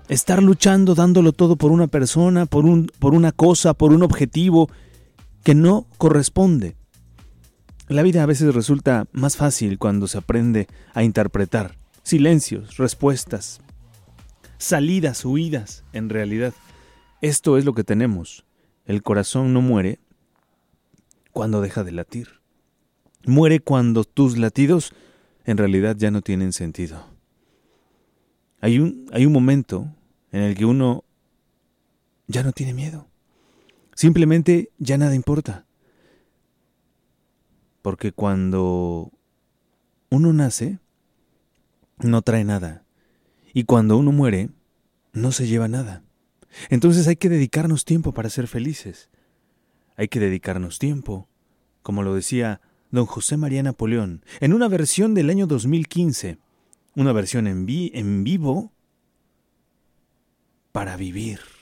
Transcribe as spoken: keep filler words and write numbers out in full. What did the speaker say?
Estar luchando, dándolo todo por una persona, por un, por una cosa, por un objetivo que no corresponde. La vida a veces resulta más fácil cuando se aprende a interpretar silencios, respuestas, salidas, huidas. En realidad, esto es lo que tenemos. El corazón no muere cuando deja de latir. Muere cuando tus latidos en realidad ya no tienen sentido. Hay un, hay un momento en el que uno ya no tiene miedo. Simplemente ya nada importa. Porque cuando uno nace, no trae nada. Y cuando uno muere, no se lleva nada. Entonces hay que dedicarnos tiempo para ser felices. Hay que dedicarnos tiempo, como lo decía don José María Napoleón, en una versión del año dos mil quince, una versión en, vi- en vivo para vivir.